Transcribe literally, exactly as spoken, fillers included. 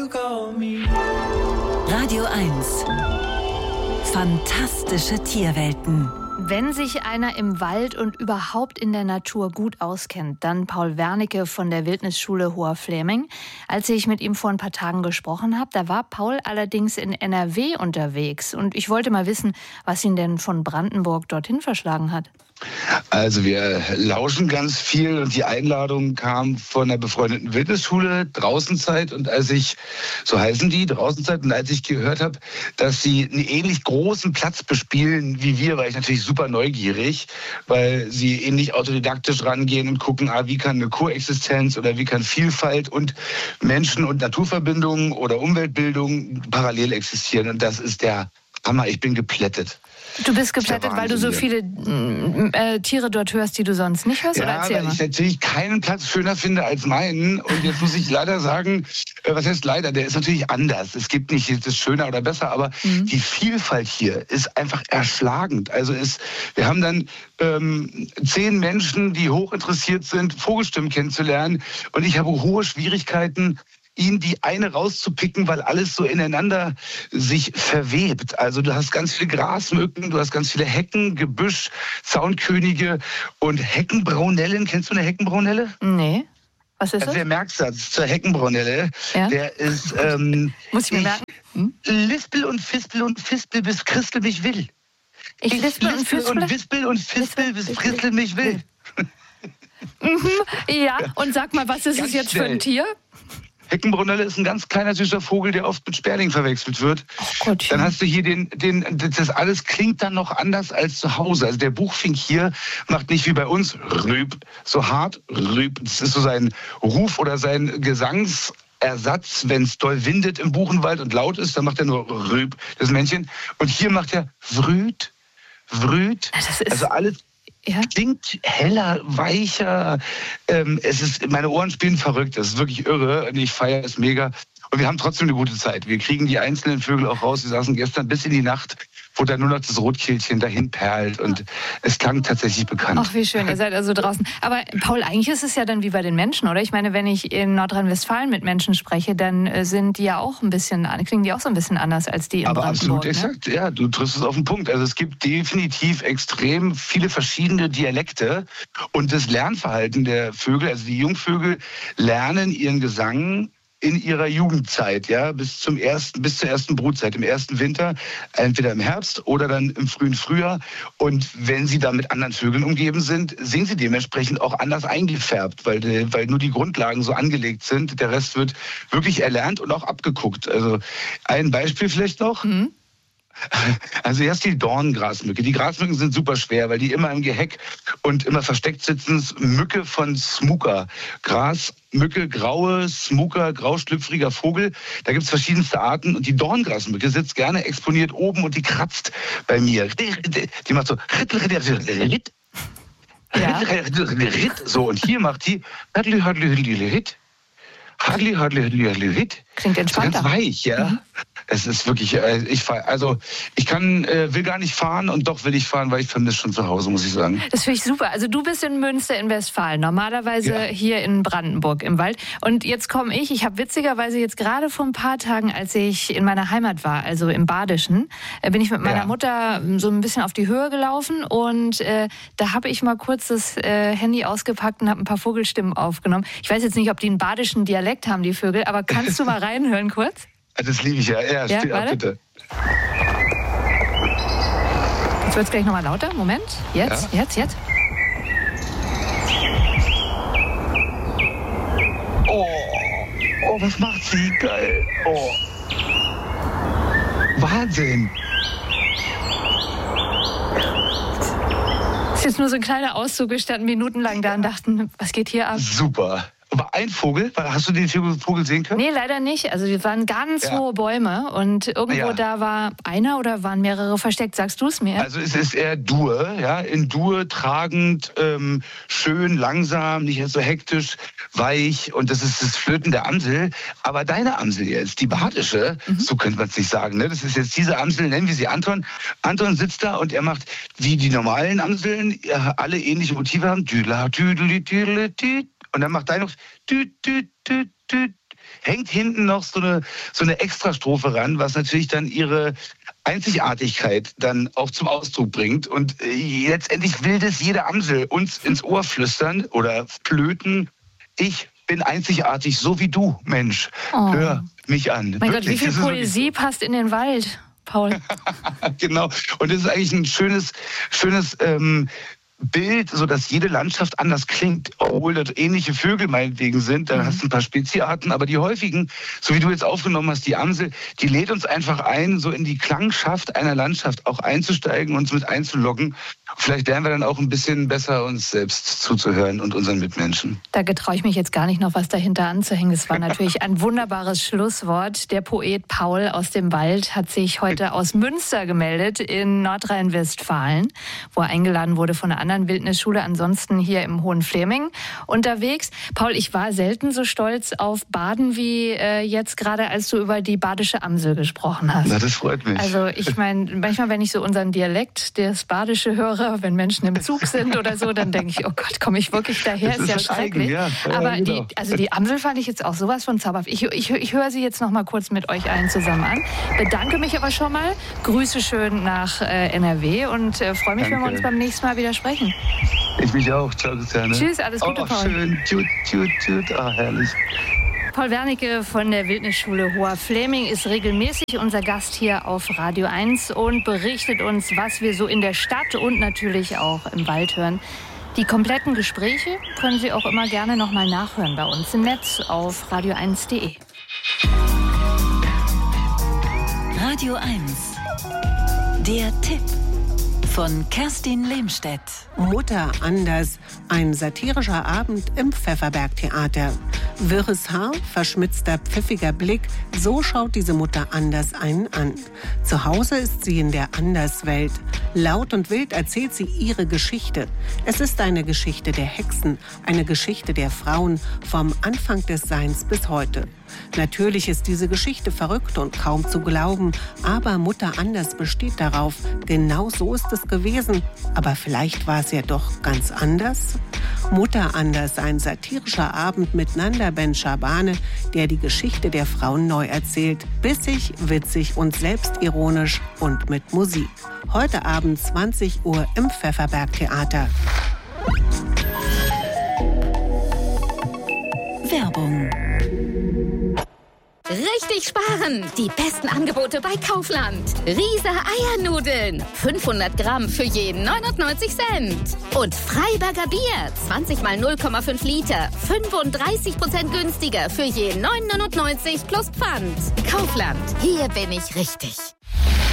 Radio eins. Fantastische Tierwelten. Wenn sich einer im Wald und überhaupt in der Natur gut auskennt, dann Paul Wernicke von der Wildnisschule Hoher Fläming. Als ich mit ihm vor ein paar Tagen gesprochen habe, da war Paul allerdings in N R W unterwegs. Und ich wollte mal wissen, was ihn denn von Brandenburg dorthin verschlagen hat. Also wir lauschen ganz viel und die Einladung kam von der befreundeten Wildnisschule, Draußenzeit. Und als ich, so heißen die, Draußenzeit, und als ich gehört habe, dass sie einen ähnlich großen Platz bespielen wie wir, war ich natürlich super neugierig, weil sie ähnlich autodidaktisch rangehen und gucken, ah, wie kann eine Koexistenz oder wie kann Vielfalt und Menschen- und Naturverbindungen oder Umweltbildung parallel existieren. Und das ist der Hammer. Ich bin geplättet. Du bist geplättet, weil du so viele äh, Tiere dort hörst, die du sonst nicht hörst? Ja, oder erzähl weil mal. ich natürlich keinen Platz schöner finde als meinen. Und jetzt muss ich leider sagen, äh, was heißt leider, der ist natürlich anders. Es gibt nicht das schöner oder besser, aber mhm. die Vielfalt hier ist einfach erschlagend. Also ist, wir haben dann ähm, zehn Menschen, die hochinteressiert sind, Vogelstimmen kennenzulernen. Und ich habe hohe Schwierigkeiten, ihn die eine rauszupicken, weil alles so ineinander sich verwebt. Also du hast ganz viele Grasmücken, du hast ganz viele Hecken, Gebüsch, Zaunkönige und Heckenbraunellen. Kennst du eine Heckenbraunelle? Nee. Was ist das? Also der Merksatz zur Heckenbraunelle, ja? der ist... Ähm, Muss ich mir merken? Hm? Lispel und Fispel und Fispel, bis Christel mich will. Ich, ich lispel und Fispel und Wispel und Fispel, bis Christel mich will. Mhm, ja, und sag mal, was ist ganz es jetzt schnell. für ein Tier? Heckenbraunelle ist ein ganz kleiner, süßer Vogel, der oft mit Sperling verwechselt wird. Oh dann hast du hier den, den, das alles klingt dann noch anders als zu Hause. Also der Buchfink hier macht nicht wie bei uns Rüb, so hart Rüb. Das ist so sein Ruf oder sein Gesangsersatz, wenn es doll windet im Buchenwald und laut ist, dann macht er nur Rüb, das Männchen. Und hier macht er Vrüt, Vrüt. Das ist also alles ja. klingt heller, weicher. Ähm, es ist, meine Ohren spielen verrückt. Das ist wirklich irre. Und ich feiere es mega. Und wir haben trotzdem eine gute Zeit. Wir kriegen die einzelnen Vögel auch raus. Wir saßen gestern bis in die Nacht, wo dann nur noch das Rotkehlchen dahin perlt. Und es klang tatsächlich bekannt. Ach, wie schön, ihr seid also draußen. Aber Paul, eigentlich ist es ja dann wie bei den Menschen, oder? Ich meine, wenn ich in Nordrhein-Westfalen mit Menschen spreche, dann sind die ja auch ein bisschen, klingen die auch so ein bisschen anders als die in Aber Brandenburg. absolut exakt, ne? Ja, du triffst es auf den Punkt. Also es gibt definitiv extrem viele verschiedene Dialekte. Und das Lernverhalten der Vögel, also die Jungvögel, lernen ihren Gesang in ihrer Jugendzeit, ja, bis zum ersten, bis zur ersten Brutzeit, im ersten Winter, entweder im Herbst oder dann im frühen Frühjahr. Und wenn sie da mit anderen Vögeln umgeben sind, singen sie dementsprechend auch anders eingefärbt, weil, weil nur die Grundlagen so angelegt sind. Der Rest wird wirklich erlernt und auch abgeguckt. Also ein Beispiel vielleicht noch. Mhm. Also erst die Dorngrasmücke. Die Grasmücken sind super schwer, weil die immer im Geheck und immer versteckt sitzen. Mücke von Smuka. Grasmücke, graue Smuka, grauschlüpfriger Vogel. Da gibt es verschiedenste Arten. Und die Dorngrasmücke sitzt gerne exponiert oben und die kratzt bei mir. Die macht so... Ja. So, und hier macht die... Hadli, hadli, hadli, hadli, hadli, hadli. Klingt entspannter. Ganz weich, ja. Mhm. Es ist wirklich, ich fahr, also ich kann, will gar nicht fahren und doch will ich fahren, weil ich vermisse schon zu Hause, muss ich sagen. Das finde ich super. Also du bist in Münster in Westfalen, normalerweise ja. hier in Brandenburg im Wald. Und jetzt komme ich, ich habe witzigerweise jetzt gerade vor ein paar Tagen, als ich in meiner Heimat war, also im Badischen, bin ich mit meiner ja. Mutter so ein bisschen auf die Höhe gelaufen und äh, da habe ich mal kurz das äh, Handy ausgepackt und habe ein paar Vogelstimmen aufgenommen. Ich weiß jetzt nicht, ob die einen badischen Dialekt haben, die Vögel, aber kannst du mal reinhören kurz? Das liebe ich ja. Ja, ja steht ab, bitte. Jetzt wird es gleich nochmal lauter. Moment. Jetzt, ja. jetzt, jetzt. Oh, oh, was macht sie? Geil. Oh. Wahnsinn. Das ist jetzt nur so ein kleiner Auszug. Wir standen minutenlang da und dachten, was geht hier ab? Super. Aber ein Vogel, hast du den Vogel sehen können? Nee, leider nicht. Also die waren ganz ja. hohe Bäume und irgendwo ja. da war einer oder waren mehrere versteckt. Sagst du es mir? Also es ist eher Dur, ja, in Dur tragend, ähm, schön, langsam, nicht so hektisch, weich und das ist das Flöten der Amsel. Aber deine Amsel jetzt, die badische, mhm. so könnte man es nicht sagen, ne? Das ist jetzt diese Amsel, nennen wir sie Anton. Anton sitzt da und er macht, wie die normalen Amseln, alle ähnliche Motive haben, düdla, düdli, düdli, düdli. Und dann macht dein noch düt, düt, düt, düt. hängt hinten noch so eine, so eine Extrastrophe ran, was natürlich dann ihre Einzigartigkeit dann auch zum Ausdruck bringt. Und äh, letztendlich will das jede Amsel uns ins Ohr flüstern oder flöten. Ich bin einzigartig, so wie du, Mensch. Oh. Hör mich an. Mein Wirklich. Gott, wie viel Poesie passt in den Wald, Paul? Genau. Und das ist eigentlich ein schönes, schönes ähm, Bild, so dass jede Landschaft anders klingt, obwohl das ähnliche Vögel meinetwegen sind. Dann mhm. hast du ein paar Speziarten, aber die häufigen, so wie du jetzt aufgenommen hast, die Amsel, die lädt uns einfach ein, so in die Klangschaft einer Landschaft auch einzusteigen, uns mit einzulocken. Vielleicht lernen wir dann auch ein bisschen besser, uns selbst zuzuhören und unseren Mitmenschen. Da getraue ich mich jetzt gar nicht noch was dahinter anzuhängen. Das war natürlich ein wunderbares Schlusswort. Der Poet Paul aus dem Wald hat sich heute aus Münster gemeldet in Nordrhein-Westfalen, wo er eingeladen wurde von einer anderen Wildnisschule, ansonsten hier im Hohenfleming unterwegs. Paul, ich war selten so stolz auf Baden wie äh, jetzt gerade, als du über die badische Amsel gesprochen hast. Na, das freut mich. Also ich meine, manchmal, wenn ich so unseren Dialekt, das Badische höre, wenn Menschen im Zug sind oder so, dann denke ich, oh Gott, komme ich wirklich daher? Ist, ist ja halt schrecklich. Eigen, ja. Aber ja, genau. die, also die Amsel fand ich jetzt auch sowas von zauberhaft. Ich, ich, ich höre sie jetzt noch mal kurz mit euch allen zusammen an. Bedanke mich aber schon mal. Grüße schön nach äh, N R W und äh, freue mich, Danke. wenn wir uns beim nächsten Mal wieder sprechen. Ich mich auch. Ciao, Christiane. Tschüss, alles Gute, oh, Paul. Schön. Tschüss, tschüss, tschüss. Ah, herrlich. Paul Wernicke von der Wildnisschule Hohenfleming ist regelmäßig unser Gast hier auf Radio eins und berichtet uns, was wir so in der Stadt und natürlich auch im Wald hören. Die kompletten Gespräche können Sie auch immer gerne noch mal nachhören bei uns im Netz auf radio eins punkt de. Radio eins. Der Tipp von Kerstin Lehmstedt. Mutter anders. Ein satirischer Abend im Pfefferberg-Theater. Wirres Haar, verschmitzter, pfiffiger Blick. So schaut diese Mutter anders einen an. Zu Hause ist sie in der Anderswelt. Laut und wild erzählt sie ihre Geschichte. Es ist eine Geschichte der Hexen, eine Geschichte der Frauen vom Anfang des Seins bis heute. Natürlich ist diese Geschichte verrückt und kaum zu glauben, aber Mutter anders besteht darauf. Genau so ist es gewesen. Aber vielleicht war es ja doch ganz anders? Mutter anders, ein satirischer Abend mit Nanda Ben Shabane, der die Geschichte der Frauen neu erzählt. Bissig, witzig und selbstironisch und mit Musik. Heute Abend zwanzig Uhr im Pfefferberg-Theater. Werbung. Richtig sparen! Die besten Angebote bei Kaufland. Riese Eiernudeln. fünfhundert Gramm für jeden neunundneunzig Cent. Und Freiberger Bier. zwanzig mal null Komma fünf Liter. fünfunddreißig Prozent günstiger für jeden neun neunundneunzig plus Pfand. Kaufland. Hier bin ich richtig.